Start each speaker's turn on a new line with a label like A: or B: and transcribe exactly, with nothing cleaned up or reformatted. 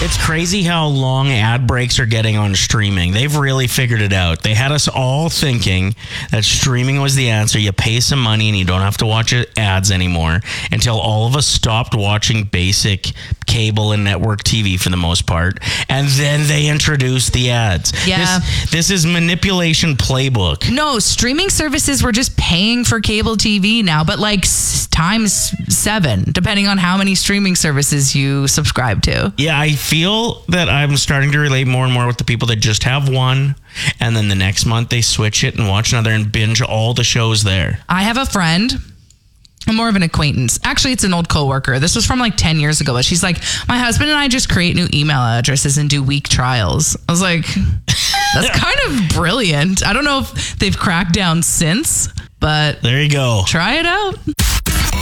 A: It's crazy how long ad breaks are getting on streaming. They've really figured it out. They had us all thinking that streaming was the answer. You pay some money and you don't have to watch ads anymore, until all of us stopped watching basic cable and network T V for the most part. And then they introduced the ads.
B: Yeah.
A: This, this is manipulation playbook.
B: No, streaming services were just paying for cable T V now, but like s- times seven, depending on how many streaming services you subscribe to.
A: Yeah, I feel that I'm starting to relate more and more with the people that just have one, and then the next month they switch it and watch another and binge all the shows there.
B: I have a friend, I'm more of an acquaintance. Actually, it's an old coworker. This was from like ten years ago, but she's like, my husband and I just create new email addresses and do week trials. I was like, that's kind of brilliant. I don't know if they've cracked down since, but
A: there you go.
B: Try it out.